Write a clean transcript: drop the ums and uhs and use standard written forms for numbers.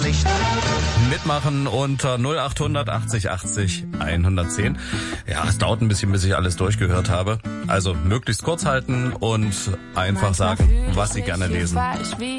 Tageslicht. Mitmachen unter 0800 80 80 110. Ja, es dauert ein bisschen, bis ich alles durchgehört habe. Also möglichst kurz halten und einfach sagen, was Sie gerne lesen.